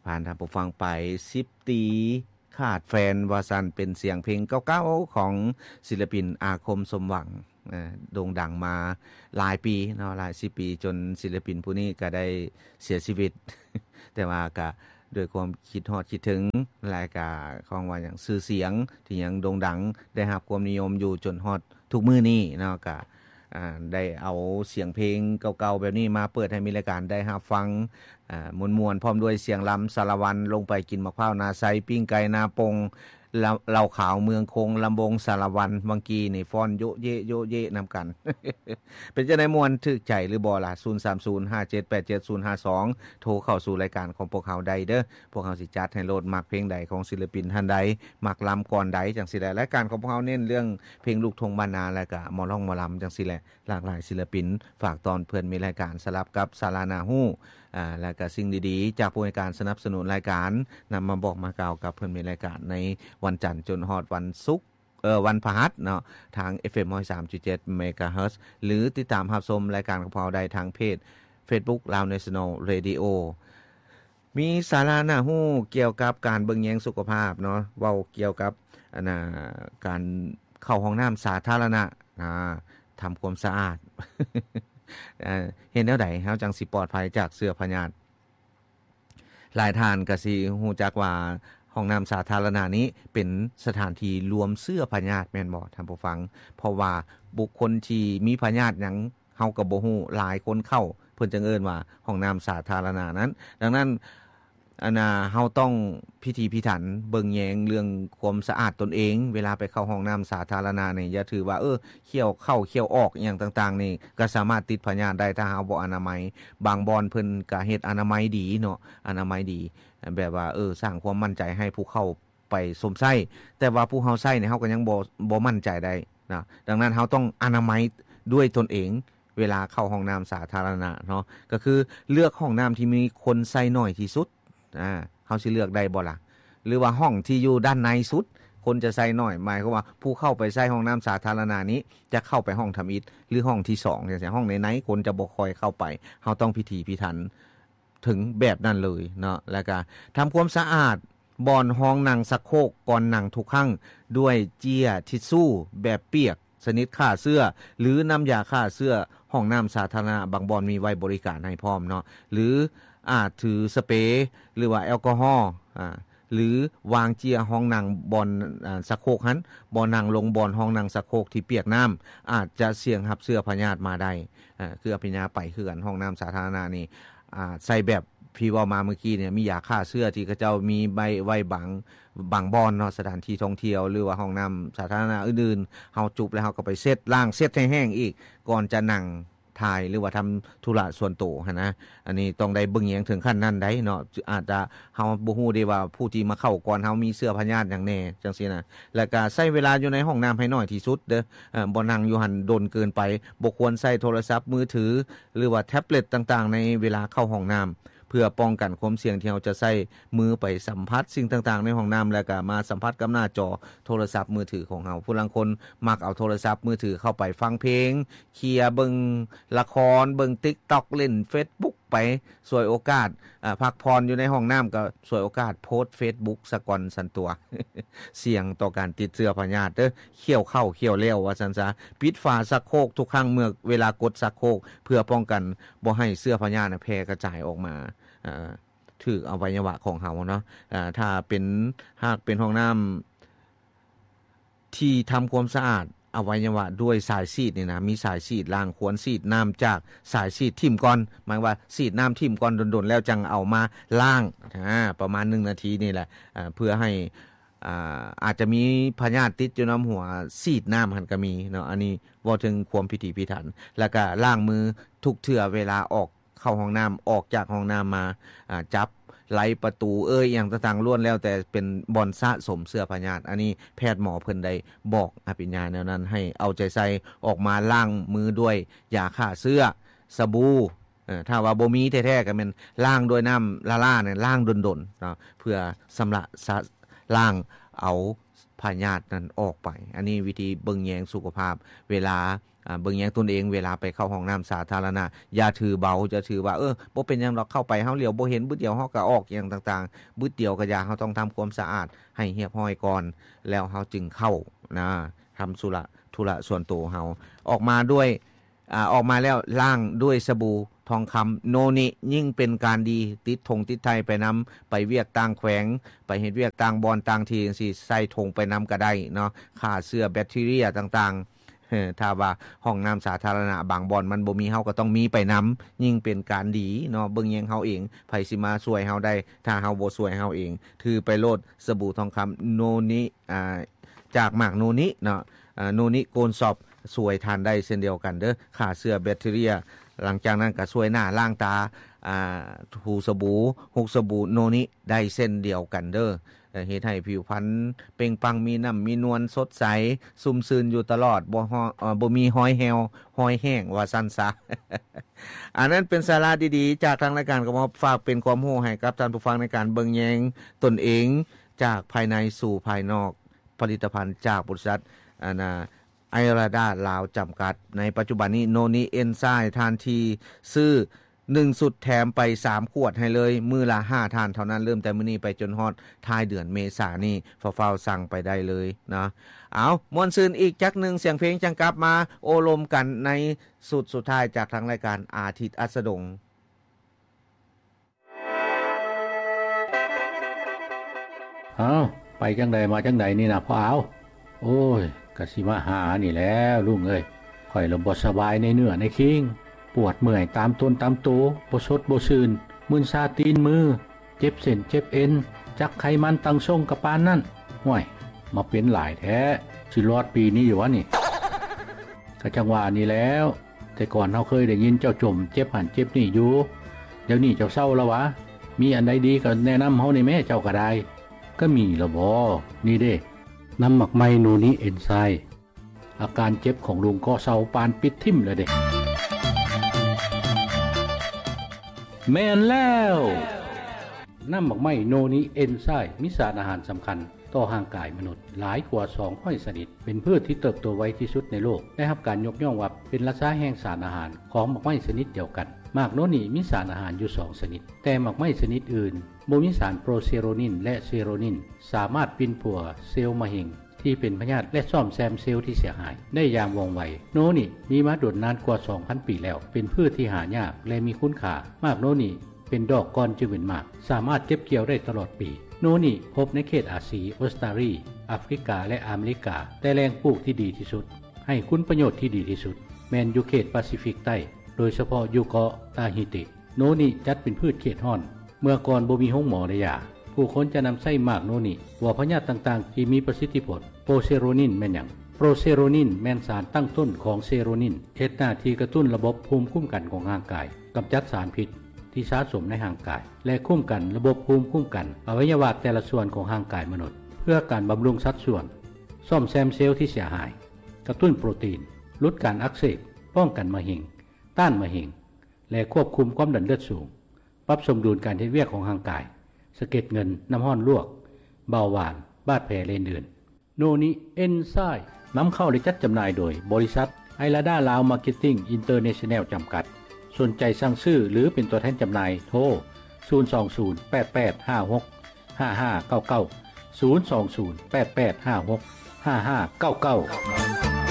ผ่านท่านผู้ฟังไป10ตีขาดแฟนว่าซั่นเป็นเสียงเพลงเก่าๆของศิลปินอาคมสมหวังโด่งดังมาหลายปีเนาะหลาย10ปีจนศิลปินผู้นี้ก็ได้เสียชีวิต แต่ว่าก็ด้วยความคิดฮอดคิดถึงรายการของว่าอย่างชื่อเสียงที่ยังโด่งดังได้รับความนิยมอยู่จนฮอดทุกมื้อนี้เนาะก็ได้เอาเสียงเพลงเก่าๆแบบนี้มาเปิดให้มีรายการได้รับฟังมวนๆพร้อมด้วยเสียงลำสารวันลงไปกินมะพร้าวนาไซปิ้งไก่นาปงเหล้าขาวเมืองคงลำบงสารวันบางกีนี่ฟ้อนโยเยโยเยนำกัน เป็นจังได๋ม่วนถึกใจหรือบ่ล่ะ0305787052โทรเข้าสู่รายการของพวกเฮาได้เด้อพวกเฮาสิจัดให้โหลดมักเพลงใดของศิลปินท่านใดมักลำก่อนใดจังซี่แหละรายการของพวกเฮาเน้นเรื่องเพลงลูกทุ่งบ้านนาแล้วก็หมอร้องหมอลำจังซี่แหละหลากหลายศิลปินฝากตอนเพิ่นมีรายการสลับกับสารานาฮู้แล้วก็สิ่งดีๆจากผู้ให้การสนับสนุนรายการนำมาบอกมากล่าวกับเพิ่นมีรายการในวันจันทร์จนฮอดวันศุกร์วันพฤหัสเนาะทาง FM 103.7 MHz หรือติดตามรับชมรายการของเราได้ทางเพจ Facebook Lao National Radio มีสาระน่าฮู้เกี่ยวกับการเบิ่งแยงสุขภาพเนาะเว้าเกี่ยวกับการเข้าห้องน้ำสาธารณะทำความสะอาด เห็นแนวใดเฮาจังสิปลอดภัยจากเชื้อพยาธิหลายท่านก็สิฮู้จักว่าห้องน้ำสาธารณะนี้เป็นสถานที่รวมเชื้อพยาธิแม่นบ่ท่านผู้ฟังเพราะว่าบุคคลที่มีพยาธิหยังเฮาก็บ่ฮู้หลายคนเข้าเพิ่นจึงเอิ้นว่าห้องน้ำสาธารณะนั้นดังนั้นเฮาต้องพิถีพิถันเบิ่งแยงเรื่องความสะอาดตนเองเวลาไปเข้าห้องน้ำสาธารณะนี่อย่าถือว่าเคี่ยวเข้าเคี่ยวออกอีหยังต่างๆนี่ก็สามารถติดพยาธิได้ถ้าเฮาบ่อนามัยบางบ่อนเพิ่นก็เฮ็ดอนามัยดีเนาะอนามัยดีแบบว่าสร้างความมั่นใจให้ผู้เข้าไปสวมใช้แต่ว่าผู้เฮาใช้นี่เฮาก็ยังบ่มั่นใจได้นะดังนั้นเฮาต้องอนามัยด้วยตนเองเวลาเข้าห้องน้ำสาธารณะเนาะก็คือเลือกห้องน้ำที่มีคนใช้น้อยที่สุดเฮาสิเลือกได้บ่ล่ะหรือว่าห้องที่อยู่ด้านในสุดคนจะใส่น้อยหมายความว่าผู้เข้าไปใช้ห้องน้ำสาธารณะนี้จะเข้าไปห้องทำอิฐหรือห้องที่2จังซี่ห้องไหนๆคนจะบ่ค่อยเข้าไปเฮาต้องพิถีพิถันถึงแบบนั้นเลยเนาะแล้วก็ทำความสะอาดบ่อนห้องนั่งชักโครกก่อนนั่งทุกครั้งด้วยเจียทิชชู่แบบเปียกชนิดฆ่าเชื้อหรือน้ำยาฆ่าเชื้อห้องน้ำสาธารณะบางบ่อนมีไว้บริการให้พร้อมเนาะหรือถือสเปรย์หรือว่าแอลกอฮอล์หรือวางเจียห้องนั่งบอนชักโครกหันบ่นั่งลงบอนห้องนั่งชักโครกที่เปียกน้ำอาจจะเสี่ยงรับเชื้อพยาธิมาได้คืออภิญญาไปคือกันห้องน้ำสาธารณะนี่ใส่แบบพี่ว่ามาเมื่อกี้เนี่ยมียาฆ่าเชื้อที่เขาเจ้ามีใบไว้บางบ่อนเนาะสถานที่ท่องเที่ยวหรือว่าห้องน้ำสาธารณะอื่นๆเฮาจุบแล้วเฮาก็ไปเช็ดล้างเช็ดให้แห้งอีกก่อนจะนั่งถ่ายหรือว่าทำธุระส่วนตัวนะอันนี้ต้องได้เบิ่งแยงถึงขั้นนั้นได้เนาะอาจจะเฮาบ่ฮู้ได้ว่าผู้ที่มาเข้าก่อนเฮามีเชื้อพยาธิหยังแน่จังซี่นะแล้วก็ใช้เวลาอยู่ในห้องน้ำให้น้อยที่สุดเด้อบ่นั่งอยู่หั่นโดนเกินไปบ่ควรใช้โทรศัพท์มือถือหรือว่าแท็บเล็ตต่างๆในเวลาเข้าห้องน้ำเพื่อป้องกันความเสี่ยงที่เราจะใช้มือไปสัมผัสสิ่งต่างๆในห้องน้ำแล้วก็มาสัมผัสกับหน้าจอโทรศัพท์มือถือของเราผู้ลางคนมักเอาโทรศัพท์มือถือเข้าไปฟังเพลงเคลียร์เบิ่งละครเบิ่ง TikTok เล่น Facebook ไปสวยโอกาสพักพรอยู่ในห้องน้ำก็สวยโอกาสโพสต์ Facebook สะก่อนสันตัว เสี่ยงต่อการติดเชื้อพยาธิเด้อเคี่ยวเข้าเคี่ยวแล้วว่าซั่นซะปิดฝาชักโครกทุกครั้งเมื่อเวลากดชักโครกเพื่อป้องกันบ่ให้เชื้อพยาธิแพร่กระจายออกมาถึกอวัยวะของเฮาเนาะถ้าเป็นหากเป็นห้องน้ำที่ทำความสะอาดอวัยวะด้วยสายซีดนี่นะมีสายซีดล้างควรซีดน้ำจากสายซีดทิ่มก่อนหมายว่าซีดน้ำทิ่มก่อนดนๆแล้วจังเอามาล้างประมาณ1นาทีนี่แหละเพื่อให้อาจจะมีพยาธิติดอยู่น้ำหัวซีดน้ำหันก็มีเนาะอันนี้เว้าถึงความพิถีพิถันแล้วก็ล้างมือทุกเทื่อเวลาออกเข้าห้องน้ำออกจากห้องน้ำมาจับไล่ประตูอย่างต่างๆล้วนแล้วแต่เป็นบ่อนสะสมเชื้อพยาธิอันนี้แพทย์หมอเพิ่นได้บอกอภิญญาแนวนั้นให้เอาใจใส่ออกมาล้างมือด้วยยาฆ่าเชื้อสบู่ถ้าว่าบ่มีแท้ๆก็แม่นล้างด้วยน้ำละล่าเนี่ยล้างดนๆเนาะเพื่อสำระล้างเอาพพยาธินั้นออกไปอันนี้วิธีเบิ่งแยงสุขภาพเวลาเบิ่งแยงตนเองเวลาไปเข้าห้องน้ำสาธารณะอย่าถือเบาจะถือว่าบ่เป็นหยังดอกเข้าไปเฮาเหลียวบ่เห็นบึดเดียวเฮาก็ออกอย่างต่างๆบึดเดียวก็อย่าเฮาต้องทำความสะอาดให้เรียบร้อยก่อนแล้วเฮาจึงเข้านะทำธุระส่วนตัวเฮาออกมาด้วยออกมาแล้วล้างด้วยสบู่ทองคำโนนิยิ่งเป็นการดีติดธงติดไทยไปนำไปเวียกต่างแขวงไปเฮ็ดเวียกต่างบอนต่างที่จังซี่ใส่ธงไปนำก็ได้เนาะฆ่าเชื้อแบคทีเรียต่างๆถ้าว่าห้องน้ำสาธารณะบางบ่อนมันบ่มีเฮาก็ต้องมีไปนำยิ่งเป็นการดีเนาะเบิ่งแยงเฮาเองไผสิมาช่วยเฮาได้ถ้าเฮาบ่ช่วยเฮาเองถือไปโลดสบู่ทองคำโนนิจากหมากโนนิเนาะโนนิโกนสอบสวยทานได้เช่นเดียวกันเด้อฆ่าเชื้อแบคทีเรียหลังจากนั้นก็ช่วยหน้าล้างตาถูสบู่หกสบู่โนนิได้เส้นเดียวกันเด้อเฮ็ดให้ผิวพรรณเปล่งปลั่งมีน้ำมีนวลสดใสซุ่มซื่นอยู่ตลอดบ่มีห้อยแห้งว่าซั่นซะ อันนั้นเป็นสาระดีๆจากทางรายการก็มาฝากเป็นความรู้ให้กับท่านผู้ฟังในการเบิ่งแยงตนเองจากภายในสู่ภายนอกผลิตภัณฑ์จากบริษัทไอราดาลาวจำกัดในปัจจุบันนี้โนนิเอนไซม์ทานทีซื้อ1สุดแถมไป3ขวดให้เลยมื้อละ5ทานเท่านั้นเริ่มแต่มื้อนี้ไปจนฮอดท้ายเดือนเมษายนนี้ฟ้าวๆสั่งไปได้เลยนะเอาม่วนซื่นอีกจักนึงเสียงเพลงจังกลับมาโอลมกันในสุดท้ายจากทางรายการอาทิตย์อัสดงไปจังใดมาจังใดนี่นะพ่อเอาโอ้ยกะสิมาหานี่แล้วลุงเอ้ยข่อยละบ่สบายในเนื้อในคิงปวดเมื่อยตามต้นตามตัวบ่สดบ่ซื่นมึนซาตีนมือเจ็บเส้นเจ็บเอ็นจักไขมันตั้งทรงกะปานนั่นห่วยมาเป็นหลายแท้สิรอดปีนี้อยู่วะนี่ก็จังว่านี่แล้วแต่ก่อนเฮาเคยได้ยินเจ้าจมเจ็บหันเจ็บนี่อยู่เดี๋ยวนี้เจ้าเศร้าแล้ววะมีอันใดดีก็แนะนำเฮานี่แม่เจ้าก็ได้ก็มีละบ่นี่เด้น้ำหมักไมโนนิเอนไซม์อาการเจ็บของลุงก็เศร้าปานปิดทิ่มเลยเด้แม่นแล้วน้ำหมักไมโนนิเอนไซม์มีสารอาหารสำคัญต่อร่างกายมนุษย์หลายกว่า200ชนิดเป็นพืชที่เติบโตไวที่สุดในโลกได้รับการยกย่องว่าเป็นราชาแห่งสารอาหารของหมักไมชนิดเดียวกันหมากโนนิมีสารอาหารอยู่2ชนิดแต่หมักไมชนิดอื่นบ่มีสารโปรเซโรนินและเซโรนินสามารถปินปัวเซลล์มะเร็งที่เป็นพยาธิและซ่อมแซมเซลล์ที่เสียหายได้อย่างว่องไวโนนิมีมาโดนนานกว่า 2,000 ปีแล้วเป็นพืชที่หายากและมีคุณค่ามากโนนิเป็นดอกก้อนจึงเป็นหมากสามารถเก็บเกี่ยวได้ตลอดปีโนนิพบในเขตอาซีออสตราลีแอฟริกาและอเมริกาแต่แหล่งปลูกที่ดีที่สุดให้คุณประโยชน์ที่ดีที่สุดแม้นอยู่เขตแปซิฟิกใต้โดยเฉพาะอยู่เกาะตาฮิติโนนิจัดเป็นพืชเขตร้อนเมื่อก่อนบ่มีโรงหมอและยาผู้คนจะนำไส้หมากโนนิว่าพยาธิต่างๆที่มีประสิทธิผลโปรเซโรนินแม่นหยังโปรเซโรนินแม่นสารตั้งต้นของเซโรนินเฮ็ดหน้าที่กระตุ้นระบบภูมิคุ้มกันของร่างกายกำจัดสารพิษที่สะสมในร่างกายและคุ้มกันระบบภูมิคุ้มกันอวัยวะแต่ละส่วนของร่างกายมนุษย์เพื่อการบำรุงสัดส่วนซ่อมแซมเซลล์ที่เสียหายกระตุ้นโปรตีนลดการอักเสบป้องกันมะเร็งต้านมะเร็งและควบคุมความดันเลือดสูงปรับสมดุลการเฮ็ดเวียกของร่างกายสะเก็ดเงินน้ำห้อนลวกเบาหวานบาดแผลเลนอื่นโนนิเอนไซม์นำเข้าและจัดจำหน่ายโดยบริษัทไอราดาลาวมาร์เก็ตติ้งอินเตอร์เนชั่นแนลจำกัดสนใจสั่งซื้อหรือเป็นตัวแทนจำหน่ายโทร02088565599 02088565599